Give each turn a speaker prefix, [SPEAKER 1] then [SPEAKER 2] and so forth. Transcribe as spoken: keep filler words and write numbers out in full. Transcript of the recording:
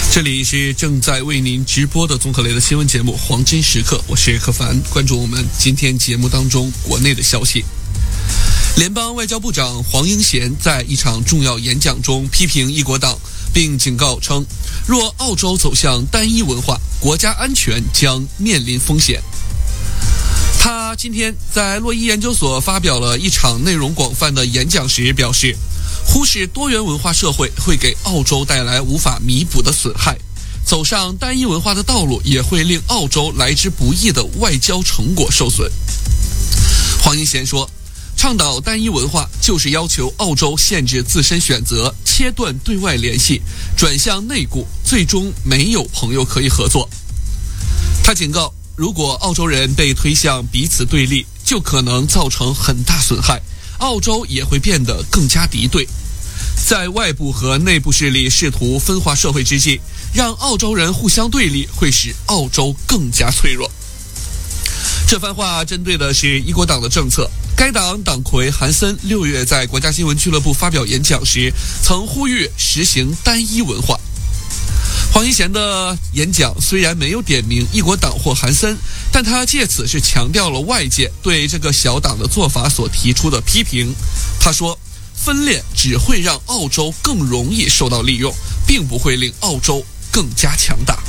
[SPEAKER 1] 这里是正在为您直播的综合类的新闻节目《黄金时刻》，我是柯凡。关注我们今天节目当中国内的消息。联邦外交部长黄英贤在一场重要演讲中批评一国党，并警告称，若澳洲走向单一文化，国家安全将面临风险。他今天在洛伊研究所发表了一场内容广泛的演讲时表示，忽视多元文化社会会给澳洲带来无法弥补的损害，走上单一文化的道路也会令澳洲来之不易的外交成果受损。黄英贤说，倡导单一文化就是要求澳洲限制自身选择，切断对外联系，转向内顾，最终没有朋友可以合作。他警告，如果澳洲人被推向彼此对立，就可能造成很大损害，澳洲也会变得更加敌对。在外部和内部势力试图分化社会之际，让澳洲人互相对立会使澳洲更加脆弱。这番话针对的是一国党的政策。该党党魁韩森六月在国家新闻俱乐部发表演讲时，曾呼吁实行单一文化。黄英贤的演讲虽然没有点名一国党或韩森，但他借此是强调了外界对这个小党的做法所提出的批评。他说，分裂只会让澳洲更容易受到利用，并不会令澳洲更加强大。